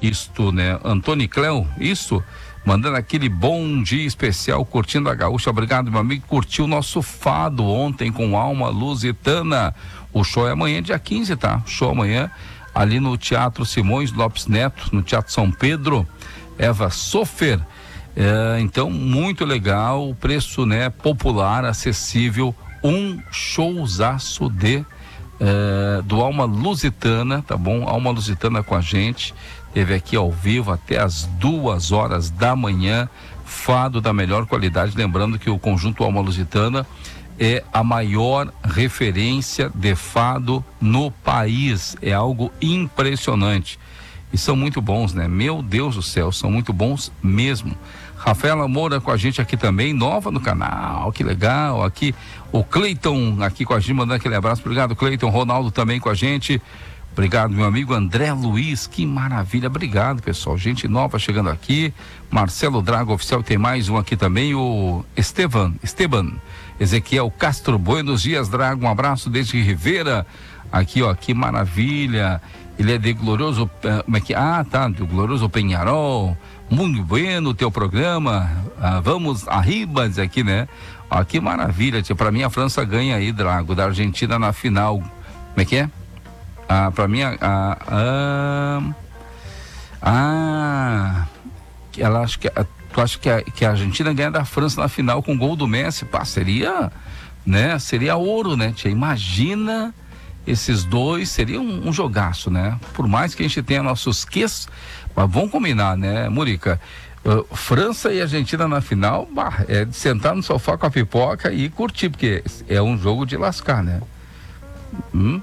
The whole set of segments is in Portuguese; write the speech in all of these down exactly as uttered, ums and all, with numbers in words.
Isto, né? Antônio Cléo, isso, mandando aquele bom dia especial, curtindo a Gaúcha. Obrigado, meu amigo. Curtiu o nosso fado ontem com Alma Lusitana. O show é amanhã, dia quinze, tá? Show amanhã, ali no Teatro Simões Lopes Neto, no Teatro São Pedro. Eva Sofer. É, então, muito legal, o preço, né, popular, acessível, um showzaço de é, do Alma Lusitana, tá bom? Alma Lusitana com a gente, teve aqui ao vivo até as duas horas da manhã, fado da melhor qualidade, lembrando que o conjunto Alma Lusitana é a maior referência de fado no país, é algo impressionante. E são muito bons, né? Meu Deus do céu, são muito bons mesmo. Rafaela Moura com a gente aqui também, nova no canal, que legal. Aqui o Cleiton aqui com a gente, mandando aquele abraço. Obrigado, Cleiton. Ronaldo também com a gente. Obrigado, meu amigo André Luiz, que maravilha. Obrigado, pessoal. Gente nova chegando aqui. Marcelo Drago Oficial, tem mais um aqui também, o Esteban, Esteban. Ezequiel Castro, buenos dias, Drago. Um abraço desde Rivera. Aqui, ó, que maravilha. Ele é de Glorioso, como é que, ah, tá, do Glorioso Penharol, muito bueno o teu programa, ah, vamos arriba, diz aqui, né? Ah, que maravilha, tia, pra mim a França ganha aí, Drago, da Argentina na final, como é que é? Ah, pra mim, a, a, a, ah, ela acha que, a, tu acha que a, que a Argentina ganha da França na final com o gol do Messi, pá, seria, né, seria ouro, né, tia, imagina... Esses dois seriam um, um jogaço, né? Por mais que a gente tenha nossos ques, mas vamos combinar, né, Murica? Uh, França e Argentina na final, bah, é de sentar no sofá com a pipoca e curtir, porque é um jogo de lascar, né? Hum?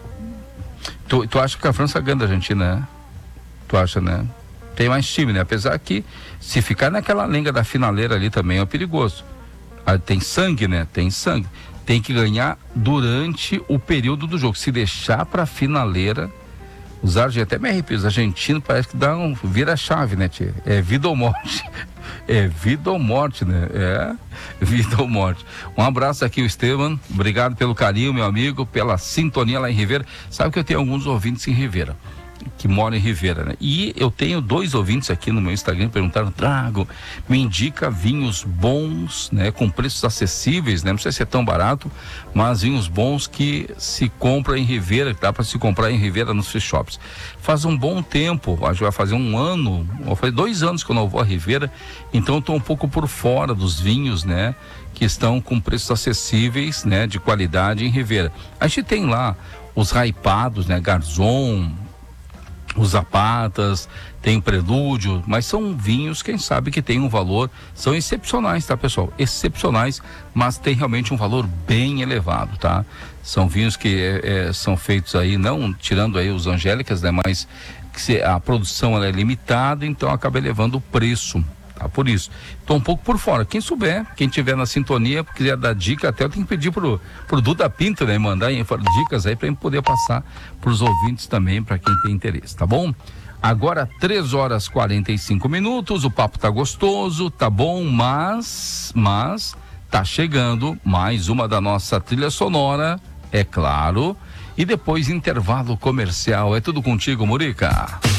Tu, tu acha que a França ganha da Argentina, né? Tu acha, né? Tem mais time, né? Apesar que se ficar naquela lenga da finaleira ali também é perigoso. Ah, tem sangue, né? Tem sangue. Tem que ganhar durante o período do jogo. Se deixar pra finaleira, os argentinos, até me arrepio, os argentinos parece que dá um, vira chave, né, tia? É vida ou morte. É vida ou morte, né? É vida ou morte. Um abraço aqui, o Esteban. Obrigado pelo carinho, meu amigo, pela sintonia lá em Rivera. Sabe que eu tenho alguns ouvintes em Rivera, que moram em Rivera, né? E eu tenho dois ouvintes aqui no meu Instagram, perguntaram, Drago, me indica vinhos bons, né? Com preços acessíveis, né? Não sei se é tão barato, mas vinhos bons que se compra em Rivera, que dá para se comprar em Rivera nos free shops. Faz um bom tempo, acho que vai fazer um ano, ou faz dois anos que eu não vou a Rivera, então eu tô um pouco por fora dos vinhos, né? Que estão com preços acessíveis, né? De qualidade em Rivera. A gente tem lá os raipados, né? Garzon, os Zapatas, tem o Prelúdio, mas são vinhos, quem sabe, que tem um valor, são excepcionais, tá, pessoal? Excepcionais, mas tem realmente um valor bem elevado, tá? São vinhos que é, é, são feitos aí, não tirando aí os Angélicas, né? Mas que se, a produção ela é limitada, então acaba elevando o preço, tá? Por isso, tô um pouco por fora. Quem souber, quem tiver na sintonia, quiser dar dica, até eu tenho que pedir pro, pro Duda Pinto, né? Mandar dicas aí pra gente poder passar pros ouvintes também, para quem tem interesse, tá bom? Agora, três horas e quarenta e cinco minutos, o papo tá gostoso, tá bom, mas, mas, tá chegando mais uma da nossa trilha sonora, é claro, e depois intervalo comercial. É tudo contigo, Murica.